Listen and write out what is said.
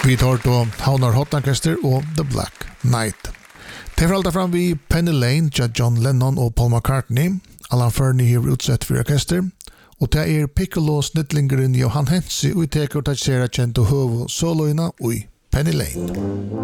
Vi tar då Hownar Hot Orchestra och The Black Knight. Det är alltid fram vid Penny Lane, John Lennon och Paul McCartney. Alan Fernie har utsett för orkester. Och det är Piccolo snittlingeren Johan Hensi och i teker och taxera känt och huvud soloina i Penny Lane.